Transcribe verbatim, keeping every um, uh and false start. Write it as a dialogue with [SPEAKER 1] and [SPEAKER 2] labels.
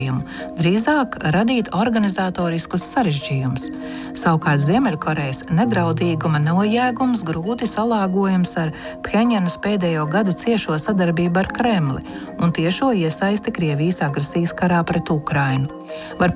[SPEAKER 1] drīzāk radīt organizatoriskus sarežģījumus. Savukārt Ziemeļkorejas nedraudīguma nojēgums grūti salāgojams ar Pheņjanas pēdējo gadu ciešo sadarbību ar Kremli un tiešo iesaisti Krievijas agresijas karā pret Ukrainu. Var